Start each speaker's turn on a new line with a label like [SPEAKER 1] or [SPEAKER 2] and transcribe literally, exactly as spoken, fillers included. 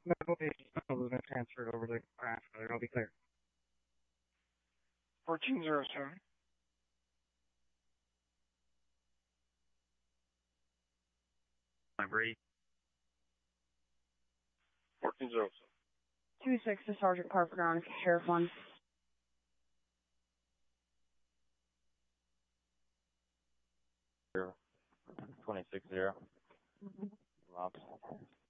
[SPEAKER 1] Medical patient has been transferred over to crash. It'll be clear. fourteen zero seven.
[SPEAKER 2] Library.
[SPEAKER 1] fourteen zero seven.
[SPEAKER 3] two six to Sergeant Carpenter on Sheriff one.
[SPEAKER 2] twenty-six zero. Mm-hmm.